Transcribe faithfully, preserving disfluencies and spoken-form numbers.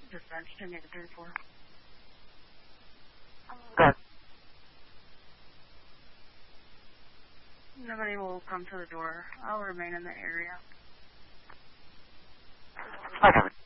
Dispatch, ten eight three four. Good. Nobody will come to the door. I'll remain in the area. Okay.